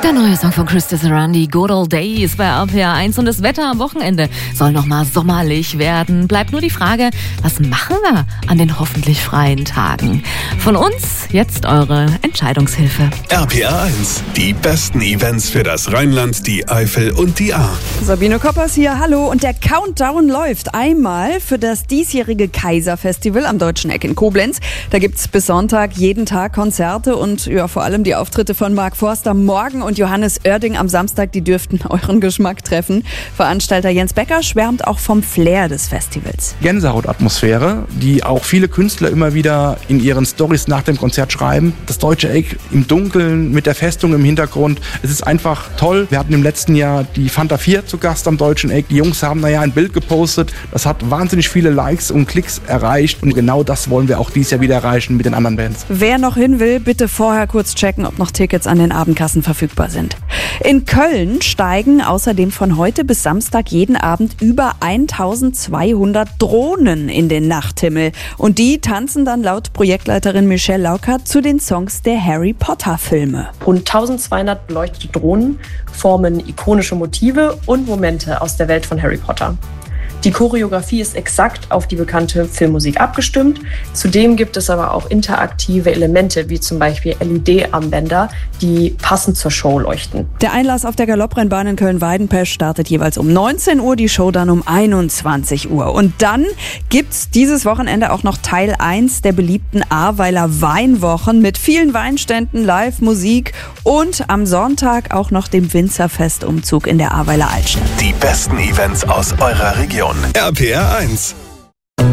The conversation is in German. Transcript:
Der neue Song von Chris Sarandi, Good Old Days bei RPR 1, und das Wetter am Wochenende soll nochmal sommerlich werden. Bleibt nur die Frage, was machen wir an den hoffentlich freien Tagen? Von uns jetzt eure Entscheidungshilfe. RPR 1, die besten Events für das Rheinland, die Eifel und die Ahr. Sabine Koppers hier, hallo. Und der Countdown läuft einmal für das diesjährige Kaiser-Festival am Deutschen Eck in Koblenz. Da gibt's bis Sonntag jeden Tag Konzerte und ja, vor allem die Auftritte von Mark Forster morgen und Johannes Oerding am Samstag, die dürften euren Geschmack treffen. Veranstalter Jens Becker schwärmt auch vom Flair des Festivals. Gänsehautatmosphäre, die auch viele Künstler immer wieder in ihren Storys nach dem Konzert schreiben. Das Deutsche Eck im Dunkeln mit der Festung im Hintergrund. Es ist einfach toll. Wir hatten im letzten Jahr die Fanta 4 zu Gast am Deutschen Eck. Die Jungs haben ein Bild gepostet. Das hat wahnsinnig viele Likes und Klicks erreicht. Und genau das wollen wir auch dieses Jahr wieder erreichen mit den anderen Bands. Wer noch hin will, bitte vorher kurz checken, ob noch Tickets an den Abendkassen verfügbar sind. In Köln steigen außerdem von heute bis Samstag jeden Abend über 1200 Drohnen in den Nachthimmel. Und die tanzen dann laut Projektleiterin Michelle Laukert zu den Songs der Harry Potter Filme. Rund 1200 beleuchtete Drohnen formen ikonische Motive und Momente aus der Welt von Harry Potter. Die Choreografie ist exakt auf die bekannte Filmmusik abgestimmt. Zudem gibt es aber auch interaktive Elemente, wie zum Beispiel LED-Armbänder, die passend zur Show leuchten. Der Einlass auf der Galopprennbahn in Köln-Weidenpesch startet jeweils um 19 Uhr, die Show dann um 21 Uhr. Und dann gibt's dieses Wochenende auch noch Teil 1 der beliebten Ahrweiler Weinwochen mit vielen Weinständen, Live-Musik und am Sonntag auch noch dem Winzerfestumzug in der Ahrweiler Altstadt. Die besten Events aus eurer Region. RPR 1.